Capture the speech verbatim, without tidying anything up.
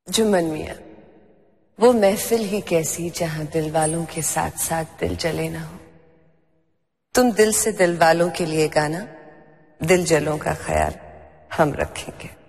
जुम्मन मियां, वो महफिल ही कैसी जहां दिल वालों के साथ साथ दिल जले ना हो। तुम दिल से दिल वालों के लिए गाना, दिल जलों का ख्याल हम रखेंगे।